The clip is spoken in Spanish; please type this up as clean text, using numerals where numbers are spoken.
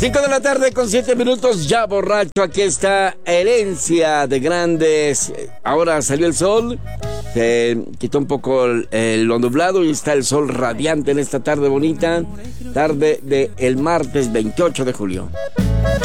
5 de la tarde con 7 minutos, ya borracho. Aquí está Herencia de Grandes. Ahora salió el sol, se quitó un poco lo nublado y está el sol radiante en esta tarde bonita, tarde del martes 28 de julio.